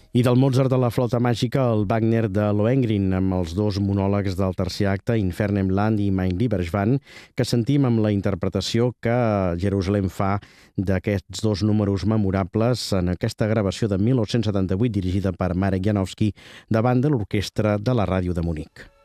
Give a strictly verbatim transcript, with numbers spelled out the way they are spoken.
I del Mozart de la flauta màgica, el Wagner de Lohengrin, amb els dos monòlegs del tercer acte, Infern im Land i Mein Lieberschwan, que sentim amb la interpretació que Jerusalem fa d'aquests dos números memorables en aquesta gravació de mil nou-cents setanta-vuit dirigida per Marek Janowski davant de l'orquestra de la Ràdio de Munic.